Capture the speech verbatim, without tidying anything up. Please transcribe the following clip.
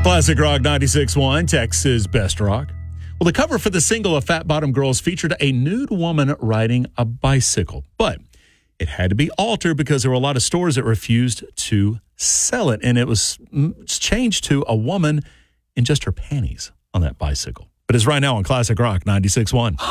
Classic Rock ninety-six point one, Texas Best Rock. Well, the cover for the single of Fat Bottom Girls featured a nude woman riding a bicycle, but it had to be altered because there were a lot of stores that refused to sell it, and it was changed to a woman in just her panties on that bicycle. But it's right now on Classic Rock ninety-six point one.